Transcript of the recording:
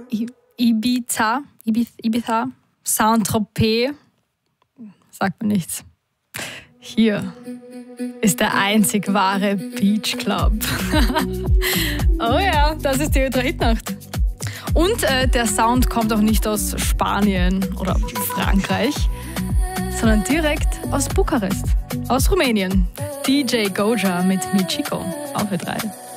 Ibiza, Saint-Tropez, sagt mir nichts. Hier ist der einzig wahre Beach Club. Oh ja, das ist die Ultra-Hit-Nacht. Und der Sound kommt auch nicht aus Spanien oder Frankreich, sondern direkt aus Bukarest, aus Rumänien. DJ Goja mit Michiko auf Ö3.